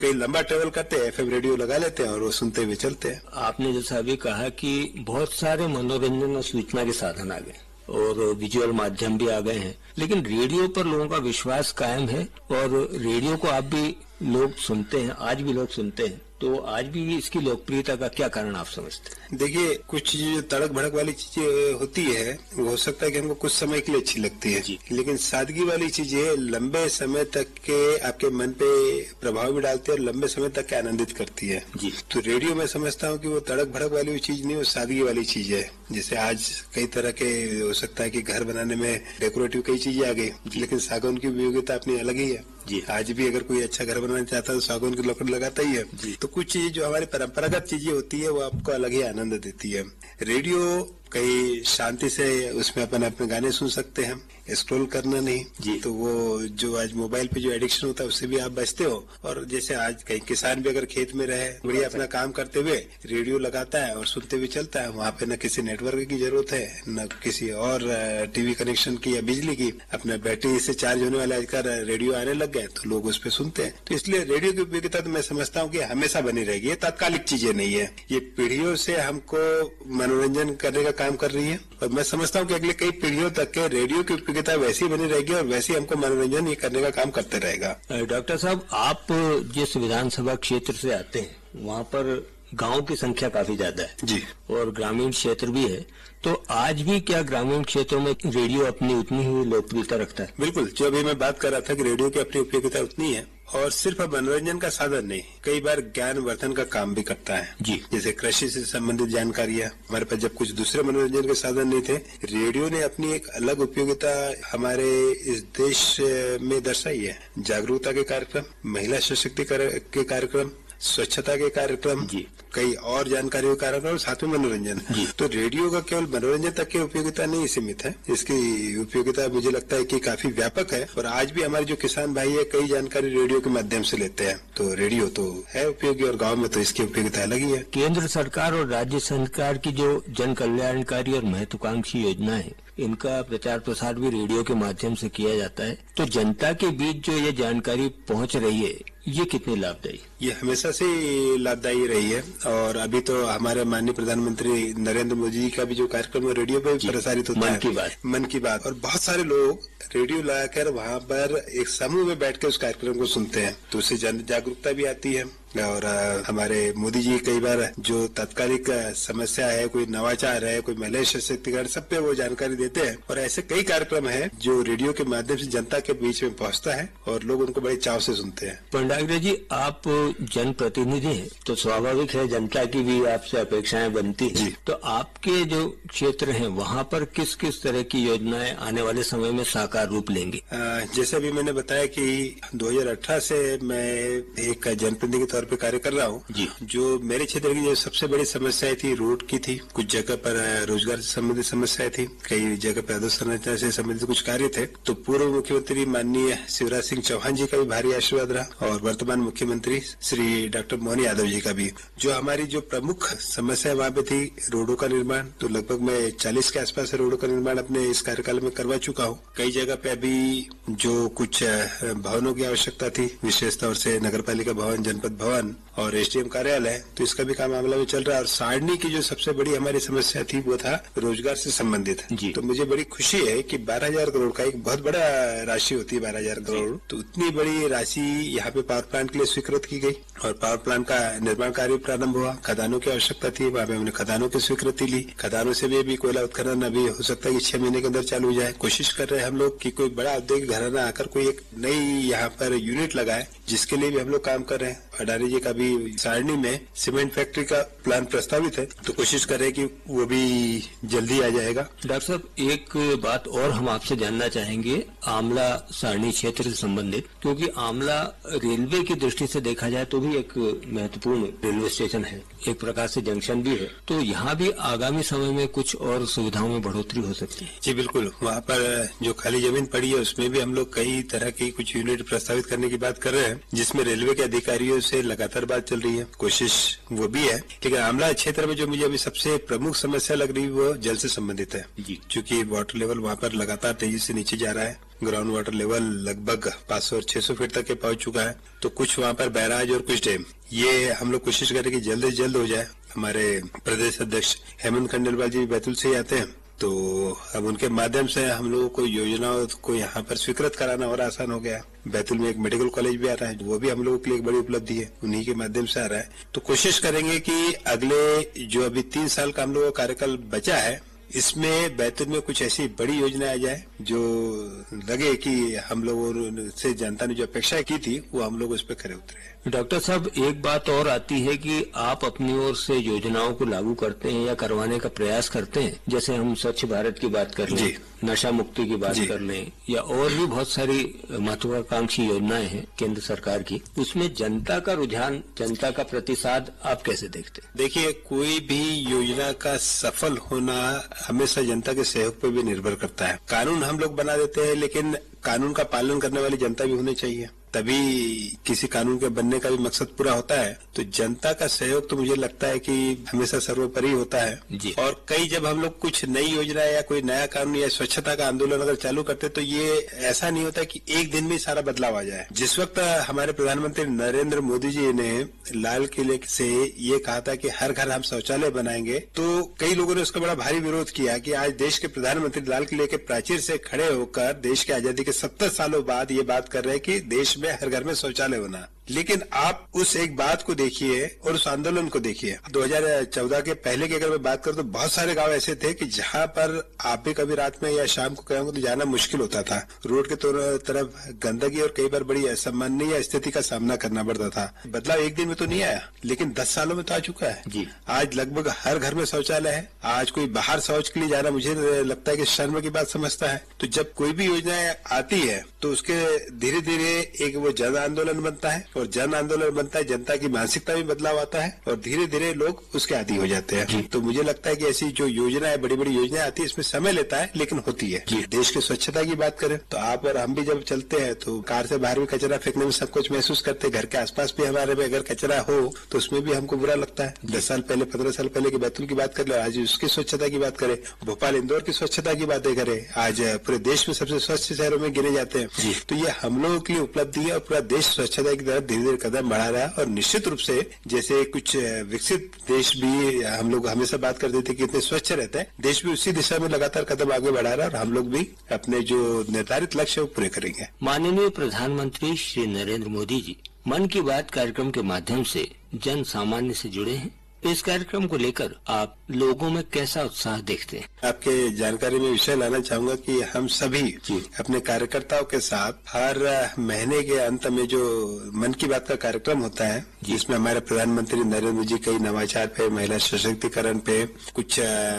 कहीं लंबा ट्रेवल करते हैं एफएम रेडियो लगा लेते हैं और वो सुनते हुए चलते हैं। आपने जैसा अभी कहा कि बहुत सारे मनोरंजन और सूचना के साधन आ गए और विजुअल माध्यम भी आ गए हैं, लेकिन रेडियो पर लोगों का विश्वास कायम है और रेडियो को आप भी लोग सुनते हैं, आज भी लोग सुनते हैं, तो आज भी इसकी लोकप्रियता का क्या कारण आप समझते हैं? देखिए, कुछ चीजें तड़क भड़क वाली चीजें होती है, वो हो सकता है कि हमको कुछ समय के लिए अच्छी लगती है, लेकिन सादगी वाली चीजें लंबे समय तक के आपके मन पे प्रभाव भी डालती है और लंबे समय तक के आनंदित करती है। तो रेडियो में समझता हूँ कि वो तड़क भड़क वाली चीज नहीं, वो सादगी वाली चीज है। जैसे आज कई तरह के हो सकता है कि घर बनाने में डेकोरेटिव कई चीजें आ गई, लेकिन सागौन की उपयोगिता अपनी अलग ही है। आज भी अगर कोई अच्छा घर बनाना चाहता है तो सागौन की लकड़ी लगाता ही है। तो कुछ चीजें जो हमारी परंपरागत चीजें होती है वो आपको अलग ही आनंद देती है। रेडियो कहीं शांति से उसमें अपन अपने गाने सुन सकते हैं, स्क्रॉल करना नहीं। तो वो जो आज मोबाइल पे जो एडिक्शन होता है उससे भी आप बचते हो। और जैसे आज कहीं किसान भी अगर खेत में रहे, बढ़िया अपना काम करते हुए रेडियो लगाता है और सुनते हुए चलता है, वहाँ पे न किसी नेटवर्क की जरूरत है न किसी और टीवी कनेक्शन की या बिजली की। अपना बैटरी से चार्ज होने वाला आजकल रेडियो आने लग गए तो लोग उस पर सुनते हैं। तो इसलिए रेडियो की उपयोगिता तो मैं समझता हूँ कि हमेशा बनी रहेगी। ये तात्कालिक चीजें नहीं है, ये पीढ़ियों से हमको मनोरंजन करने का काम कर रही है और मैं समझता हूँ कि अगले कई पीढ़ियों तक के रेडियो की उपयोगिता वैसी बनी रहेगी और वैसे हमको मनोरंजन ये करने का काम करते रहेगा। डॉक्टर साहब, आप जिस विधानसभा क्षेत्र से आते हैं वहाँ पर गांव की संख्या काफी ज्यादा है जी, और ग्रामीण क्षेत्र भी है, तो आज भी क्या ग्रामीण क्षेत्रों में रेडियो अपनी उतनी ही लोकप्रियता रखता है? बिल्कुल, जो अभी मैं बात कर रहा था कि रेडियो की अपनी उपयोगिता उतनी है और सिर्फ मनोरंजन का साधन नहीं, कई बार ज्ञान वर्धन का काम भी करता है जी। जैसे कृषि से संबंधित जानकारियां, हमारे पास जब कुछ दूसरे मनोरंजन के साधन नहीं थे, रेडियो ने अपनी एक अलग उपयोगिता हमारे इस देश में दर्शाई है। जागरूकता के कार्यक्रम, महिला सशक्तिकरण के कार्यक्रम, स्वच्छता के कार्यक्रम, कई और जानकारी के कार्यक्रम और साथ में मनोरंजन। तो रेडियो का केवल मनोरंजन तक की उपयोगिता नहीं सीमित है, इसकी उपयोगिता मुझे लगता है कि काफी व्यापक है और आज भी हमारे जो किसान भाई है कई जानकारी रेडियो के माध्यम से लेते हैं। तो रेडियो तो है उपयोगी और गांव में तो इसकी उपयोगिता अलग ही है। केंद्र सरकार और राज्य सरकार की जो जन कल्याणकारी और महत्वाकांक्षी योजना है, इनका प्रचार प्रसार भी रेडियो के माध्यम से किया जाता है, तो जनता के बीच जो ये जानकारी पहुंच रही है ये कितनी लाभदायी? ये हमेशा से लाभदायी रही है और अभी तो हमारे माननीय प्रधानमंत्री नरेंद्र मोदी जी का भी जो कार्यक्रम है रेडियो पर प्रसारित होता है, मन की बात, और बहुत सारे लोग रेडियो लगाकर वहाँ पर एक समूह में बैठ कर उस कार्यक्रम को सुनते हैं, तो उससे जन जागरूकता भी आती है। और हमारे मोदी जी कई बार जो तात्कालिक समस्या है, कोई नवाचार है, कोई महिला सशक्तिकरण, सब पे वो जानकारी देते हैं और ऐसे कई कार्यक्रम है जो रेडियो के माध्यम से जनता के बीच में पहुंचता है और लोग उनको बड़े चाव से सुनते हैं। पंडाग्रे जी, आप जनप्रतिनिधि हैं तो स्वाभाविक है जनता की भी आपसे अपेक्षाएं बनती है, तो आपके जो क्षेत्र हैं वहाँ पर किस किस तरह की योजनाएं आने वाले समय में साकार रूप लेंगी? जैसे अभी मैंने बताया कि 2018 से मैं एक जनप्रतिनिधि के तौर पे कार्य कर रहा हूँ। जो मेरे क्षेत्र की जो सबसे बड़ी समस्या थी रोड की थी, कुछ जगह पर रोजगार से संबंधित समस्याएं थी, कई जगह पर अधोसंरचना से संबंधित कुछ कार्य थे। तो पूर्व मुख्यमंत्री माननीय शिवराज सिंह चौहान जी का भी भारी आशीर्वाद रहा और वर्तमान मुख्यमंत्री श्री डॉक्टर मोहन यादव जी का भी। जो हमारी जो प्रमुख समस्या वहाँ पे थी रोडों का निर्माण, तो लगभग मैं 40 के आसपास रोडों का निर्माण अपने इस कार्यकाल में करवा चुका हूँ। कई जगह पे अभी जो कुछ भवनों की आवश्यकता थी, विशेष तौर से नगर पालिका भवन, जनपद भवन और एसडीएम कार्यालय, तो इसका भी काम मामला में चल रहा है। और सारणी की जो सबसे बड़ी हमारी समस्या थी वो था रोजगार से संबंधित। तो मुझे बड़ी खुशी है कि 12,000 करोड़ का एक बहुत बड़ा राशि होती है 12,000 करोड़, तो उतनी बड़ी राशि यहाँ पे पावर प्लांट के लिए स्वीकृत की गई और पावर प्लांट का निर्माण कार्य प्रारंभ हुआ। खदानों की आवश्यकता थी, वहाँ पे हमने खदानों की स्वीकृति ली। खदानों से भी कोयला उत्खनन अभी हो सकता है कि 6 महीने के अंदर चालू हो जाए। कोशिश कर रहे हैं हम लोग कि कोई बड़ा औद्योगिक घराना आकर कोई एक नई यहाँ पर यूनिट लगाए, जिसके लिए भी हम लोग काम कर रहे हैं। अडानी जी का भी सारणी में सीमेंट फैक्ट्री का प्लान प्रस्तावित है, तो कोशिश कर रहे हैं कि वो भी जल्दी आ जाएगा। डॉक्टर साहब, एक बात और हम आपसे जानना चाहेंगे आमला सारणी क्षेत्र से संबंधित, क्योंकि आमला रेलवे की दृष्टि से देखा जाए तो भी एक महत्वपूर्ण रेलवे स्टेशन है, एक प्रकार से जंक्शन भी है, तो यहाँ भी आगामी समय में कुछ और सुविधाओं में बढ़ोतरी हो सकती है? जी बिल्कुल, वहाँ पर जो खाली जमीन पड़ी है उसमें भी हम लोग कई तरह की कुछ यूनिट प्रस्तावित करने की बात कर रहे हैं, जिसमें रेलवे के अधिकारियों से लगातार बात चल रही है, कोशिश वो भी है। लेकिन आमला क्षेत्र में जो मुझे अभी सबसे प्रमुख समस्या लग रही है वो जल से संबंधित है, क्योंकि वाटर लेवल वहाँ पर लगातार तेजी से नीचे जा रहा है। ग्राउंड वाटर लेवल लगभग 500 और 600 फीट तक के पहुंच चुका है। तो कुछ वहां पर बैराज और कुछ डैम, ये हम लोग कोशिश करें कि जल्द से जल्द हो जाए। हमारे प्रदेश अध्यक्ष हेमंत खंडेलवाल जी बैतूल से ही आते हैं, तो अब उनके माध्यम से हम लोगों को योजनाओं को यहाँ पर स्वीकृत कराना और आसान हो गया। बैतूल में एक मेडिकल कॉलेज भी आ रहा है, वो भी हम लोगों के लिए एक बड़ी उपलब्धि है, उन्हीं के माध्यम से आ रहा है। तो कोशिश करेंगे कि अगले जो अभी 3 साल का हम लोगों का कार्यकाल बचा है, इसमें बैतूल में कुछ ऐसी बड़ी योजना आ जाए जो लगे कि हम लोगों से जनता ने जो अपेक्षा की थी वो हम लोग उस पर खरे उतरे। डॉक्टर साहब, एक बात और आती है कि आप अपनी ओर से योजनाओं को लागू करते हैं या करवाने का प्रयास करते हैं। जैसे हम स्वच्छ भारत की बात कर लें, नशा मुक्ति की बात कर लें, या और भी बहुत सारी महत्वाकांक्षी योजनाएं हैं केंद्र सरकार की, उसमें जनता का रुझान, जनता का प्रतिसाद आप कैसे देखते हैं? देखिए, कोई भी योजना का सफल होना हमेशा जनता के सहयोग पर भी निर्भर करता है। कानून हम लोग बना देते हैं, लेकिन कानून का पालन करने वाली जनता भी होनी चाहिए, तभी किसी कानून के बनने का भी मकसद पूरा होता है। तो जनता का सहयोग तो मुझे लगता है कि हमेशा सर्वोपरि होता है जी। और कई जब हम लोग कुछ नई योजना या कोई नया कानून या स्वच्छता का आंदोलन अगर चालू करते तो ये ऐसा नहीं होता कि एक दिन में सारा बदलाव आ जाए। जिस वक्त हमारे प्रधानमंत्री नरेंद्र मोदी जी ने लाल किले से ये कहा था कि हर घर हम शौचालय बनाएंगे, तो कई लोगों ने उसका बड़ा भारी विरोध किया कि आज देश के प्रधानमंत्री लाल किले के प्राचीर से खड़े होकर देश की आजादी के 70 सालों बाद ये बात कर रहे हैं कि देश में हर घर में शौचालय होना। लेकिन आप उस एक बात को देखिए और उस आंदोलन को देखिए। 2014 के पहले की अगर मैं बात करूं तो बहुत सारे गांव ऐसे थे कि जहां पर आप भी कभी रात में या शाम को कहेंगे तो जाना मुश्किल होता था। रोड के तरफ गंदगी और कई बार बड़ी असम्माननीय स्थिति का सामना करना पड़ता था। बदलाव एक दिन में तो नहीं आया, लेकिन 10 सालों में तो आ चुका है जी। आज लगभग हर घर में शौचालय है। आज कोई बाहर शौच के लिए जाना मुझे लगता है कि शर्म की बात समझता है। तो जब कोई भी योजना आती है तो उसके धीरे धीरे एक वो जन आंदोलन बनता है, और जन आंदोलन बनता है, जनता की मानसिकता में बदलाव आता है और धीरे धीरे लोग उसके आदी हो जाते हैं। तो मुझे लगता है कि ऐसी जो योजना है, बड़ी बड़ी योजनाएं आती है, इसमें समय लेता है लेकिन होती है। देश की स्वच्छता की बात करें तो आप और हम भी जब चलते हैं तो कार से बाहर भी कचरा फेंकने में सब कुछ महसूस करते हैं। घर के आसपास भी हमारे में अगर कचरा हो तो उसमें भी हमको बुरा लगता है। 10 साल पहले, 15 साल पहले की बैतूल की बात कर ले, आज उसकी स्वच्छता की बात करें, भोपाल इंदौर की स्वच्छता की बातें करें, आज पूरे देश में सबसे स्वच्छ शहरों में गिने जाते हैं। तो ये हम लोगों के लिए उपलब्धि है और पूरा देश स्वच्छता की तरफ धीरे धीरे कदम बढ़ा रहा है। और निश्चित रूप से जैसे कुछ विकसित देश भी हम लोग हमेशा बात करते थे कि इतने स्वच्छ रहते हैं, देश भी उसी दिशा में लगातार कदम आगे बढ़ा रहा है और हम लोग भी अपने जो निर्धारित लक्ष्य है वो पूरे करेंगे। माननीय प्रधानमंत्री श्री नरेंद्र मोदी जी मन की बात कार्यक्रम के माध्यम से जन सामान्य से जुड़े हैं। इस कार्यक्रम को लेकर आप लोगों में कैसा उत्साह देखते हैं? आपके जानकारी में विषय लाना चाहूंगा कि हम सभी अपने कार्यकर्ताओं के साथ हर महीने के अंत में जो मन की बात का कार्यक्रम होता है, जिसमें हमारे प्रधानमंत्री नरेंद्र मोदी कई नवाचार पे, महिला सशक्तिकरण पे, कुछ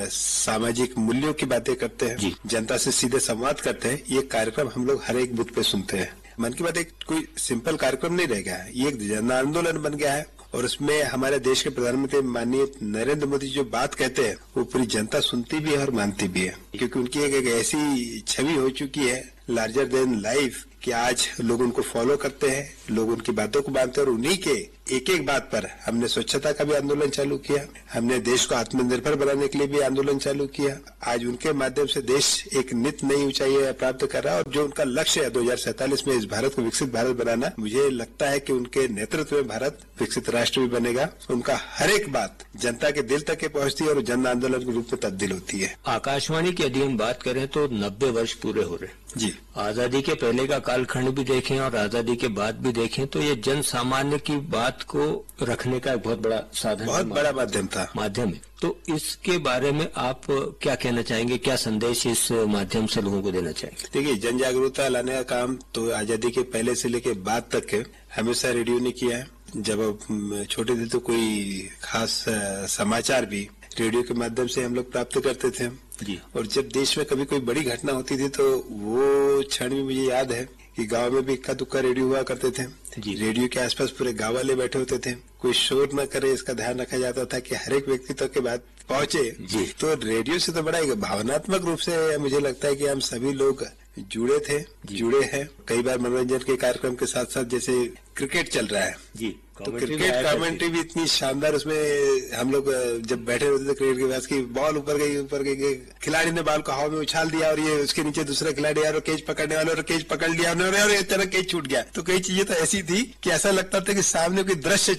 सामाजिक मूल्यों की बातें करते हैं, जनता से सीधे संवाद करते हैं। ये कार्यक्रम हम लोग हर एक बूथ पे सुनते हैं। मन की बात एक कोई सिंपल कार्यक्रम नहीं रह गया है, ये एक जन आंदोलन बन गया है और उसमें हमारे देश के प्रधानमंत्री माननीय नरेंद्र मोदी जो बात कहते हैं वो पूरी जनता सुनती भी है और मानती भी है, क्योंकि उनकी एक ऐसी छवि हो चुकी है लार्जर देन लाइफ कि आज लोग उनको फॉलो करते हैं, लोग उनकी बातों को मानते हैं। और उन्हीं के एक एक बात पर हमने स्वच्छता का भी आंदोलन चालू किया, हमने देश को आत्मनिर्भर बनाने के लिए भी आंदोलन चालू किया। आज उनके माध्यम से देश एक नित नई ऊंचाई प्राप्त कर रहा है और जो उनका लक्ष्य है 2047 में इस भारत को विकसित भारत बनाना, मुझे लगता है कि उनके नेतृत्व में भारत विकसित राष्ट्र भी बनेगा। उनका हर एक बात जनता के दिल तक पहुंचती है और जन आंदोलन के रूप में तब्दील होती है। आकाशवाणी की यदि हम बात करें तो 90 वर्ष पूरे हो रहे जी। आजादी के पहले का कालखंड भी देखें और आजादी के बाद भी देखें तो ये जन सामान्य की बात को रखने का एक बहुत बड़ा साधन, बहुत बड़ा माध्यम है। तो इसके बारे में आप क्या कहना चाहेंगे, क्या संदेश इस माध्यम से लोगों को देना चाहेंगे? देखिए, जन जागरूकता लाने का काम तो आजादी के पहले से लेके बाद तक हमेशा रेडियो ने किया है। जब आप छोटे थे तो कोई खास समाचार भी रेडियो के माध्यम से हम लोग प्राप्त करते थे जी। और जब देश में कभी कोई बड़ी घटना होती थी तो वो क्षण भी मुझे याद है कि गांव में भी इक्का दुक्का रेडियो हुआ करते थे जी। रेडियो के आसपास पूरे गांव वाले बैठे होते थे, कोई शोर न करे इसका ध्यान रखा जाता था कि हर एक व्यक्ति तक के बात पहुंचे जी। तो रेडियो से तो बड़ा भावनात्मक रूप से मुझे लगता है कि हम सभी लोग जुड़े हैं। कई बार मनोरंजन के कार्यक्रम के साथ साथ जैसे क्रिकेट चल रहा है जी, तो क्रिकेट कमेंट्री भी इतनी शानदार, उसमें हम लोग जब बैठे होते थे क्रिकेट के पास की बॉल ऊपर गई, खिलाड़ी ने बॉल को हवा में उछाल दिया और ये उसके नीचे दूसरा खिलाड़ी आया और कैच पकड़ने वाला और कैच पकड़ लिया और एक तरह कैच छूट गया। तो कई चीजें तो ऐसी थी कि ऐसा लगता था कि सामने कोई दृश्य